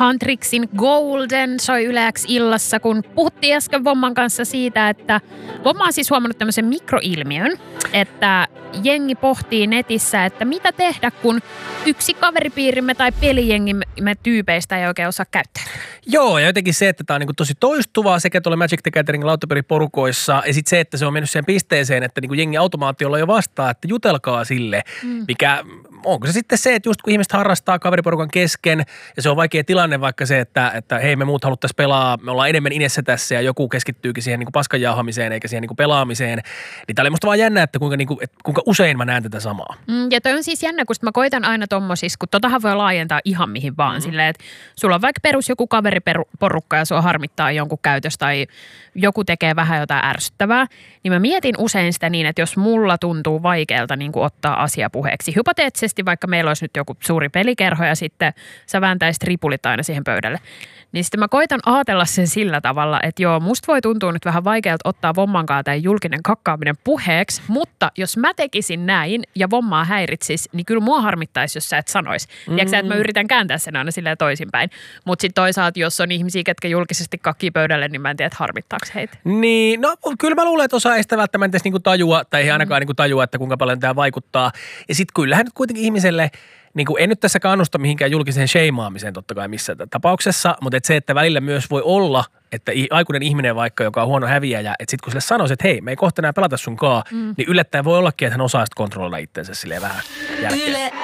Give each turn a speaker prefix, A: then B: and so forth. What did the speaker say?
A: Huntrixin Golden soi Yle X illassa, kun puhuttiin äsken Vomman kanssa siitä, että Vomma on siis huomannut tämmöisen mikroilmiön, että jengi pohtii netissä, että mitä tehdä, kun yksi kaveripiirimme tai pelijengimme tyypeistä ei oikein osaa käyttää.
B: Joo, ja jotenkin se, että tämä on niin kuin tosi toistuvaa sekä tuolla Magic the Gathering lautapeliporukoissa, ja sitten se, että se on mennyt siihen pisteeseen, että niin kuin jengi automaatiolla jo vastaa, että jutelkaa sille, mikä onko se sitten se, että just kun ihmiset harrastaa kaveriporukan kesken, ja se on vaikea tilanne vaikka se, että hei me muut haluttaisiin pelaa, me ollaan enemmän inessä tässä, ja joku keskittyykin siihen niin kuin paskan jauhamiseen eikä siihen niin kuin pelaamiseen, niin tää oli musta vaan jännä, että kuinka usein mä näen tätä samaa.
A: Ja toi on siis jännä, kun mä koitan aina tommosissa, kun totahan voi laajentaa ihan mihin vaan silleen, että sulla on vaikka perus joku kaveriporukka ja sua harmittaa jonkun käytös tai joku tekee vähän jotain ärsyttävää, niin mä mietin usein sitä niin, että jos mulla tuntuu vaikealta niin kuin ottaa asia puheeksi. Hypoteettisesti vaikka meillä olisi nyt joku suuri pelikerho ja sitten sä vääntäisit ripulit aina siihen pöydälle. Niin sitten mä koitan ajatella sen sillä tavalla, että joo, musta voi tuntua nyt vähän vaikealta ottaa Vommankaan tai julkinen kakkaaminen puheeksi, mutta jos mä tekisin näin ja Vommaa häiritsisi, niin kyllä mua harmittaisi, jos sä et sanoisi. Tiedätkö että mä yritän kääntää sen aina silleen toisinpäin. Mutta sitten toisaalta, jos on ihmisiä, ketkä julkisesti kakkii pöydälle, niin mä en tiedä, että harmittaako heitä.
B: Niin, no kyllä mä luulen, että osa ei sitä välttämättä edes niinku tajua, tai ei ainakaan niinku tajua, että kuinka paljon tämä vaikuttaa. Ja sitten kyllähän nyt kuitenkin ihmiselle, niin kuin en nyt tässä kannusta mihinkään julkiseen sheimaamiseen totta kai missään tapauksessa, mutta se, että välillä myös voi olla, että aikuinen ihminen vaikka, joka on huono häviäjä, että sitten kun sille sanoisi, että hei, me ei kohta enää pelata sunkaan, niin yllättäen voi ollakin, että hän osaa sitten kontrolloida itsensä silleen vähän jälkeen.